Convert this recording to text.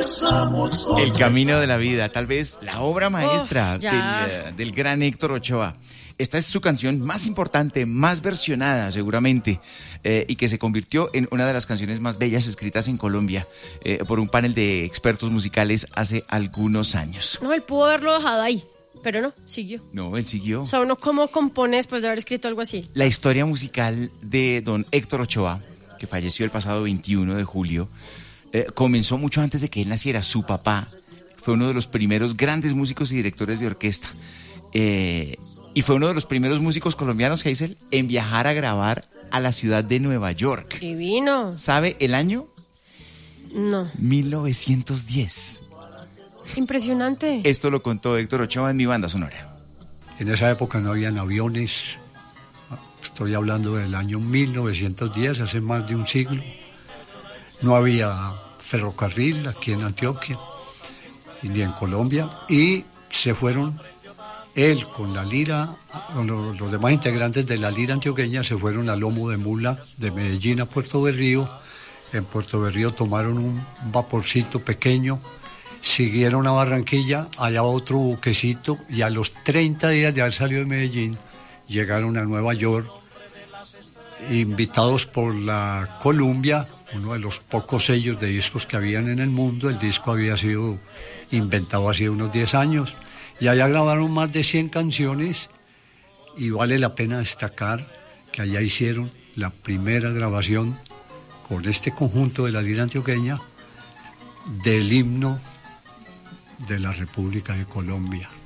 El camino de la vida, tal vez la obra maestra ya. del gran Héctor Ochoa. Esta es su canción más importante, más versionada seguramente, y que se convirtió en una de las canciones más bellas escritas en Colombia por un panel de expertos musicales hace algunos años. No, él pudo haberlo dejado ahí, pero no, siguió. No, él siguió. O sea, uno cómo compone después de haber escrito algo así. La historia musical de don Héctor Ochoa, que falleció el pasado 21 de julio, comenzó mucho antes de que él naciera. Su papá fue uno de los primeros grandes músicos y directores de orquesta. Y fue uno de los primeros músicos colombianos, Hazel, en viajar a grabar a la ciudad de Nueva York. Divino. ¿Sabe el año? No. 1910. Impresionante. Esto lo contó Héctor Ochoa en Mi Banda Sonora. En esa época no habían aviones. Estoy hablando del año 1910, hace más de un siglo. No había ferrocarril aquí en Antioquia, ni en Colombia. Y se fueron, él con la lira, con los demás integrantes de la lira antioqueña, se fueron a lomo de mula de Medellín a Puerto Berrío. En Puerto Berrío tomaron un vaporcito pequeño, siguieron a Barranquilla, allá otro buquecito, y a los 30 días de haber salido de Medellín, llegaron a Nueva York, invitados por la Columbia, uno de los pocos sellos de discos que habían en el mundo. El disco había sido inventado hace unos 10 años, y allá grabaron más de 100 canciones, y vale la pena destacar que allá hicieron la primera grabación con este conjunto de la lira antioqueña del himno de la República de Colombia.